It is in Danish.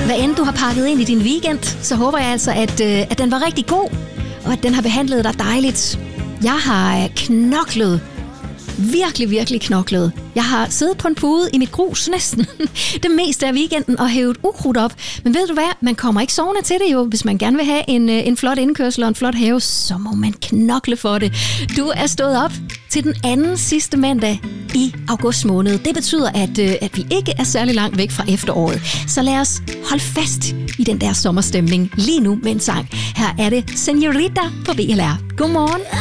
Hvad end du har pakket ind i din weekend, så håber jeg altså, at den var rigtig god, og at den har behandlet dig dejligt. Jeg har knoklet. Virkelig, virkelig knoklet. Jeg har siddet på en pude i mit grus næsten det meste af weekenden og hævet ukrudt op. Men ved du hvad? Man kommer ikke sovende til det jo. Hvis man gerne vil have en flot indkørsel og en flot have, så må man knokle for det. Du er stået op til den anden sidste mandag i august måned. Det betyder, at vi ikke er særlig langt væk fra efteråret. Så lad os holde fast i den der sommerstemning lige nu med en sang. Her er det Señorita på VLR. Godmorgen.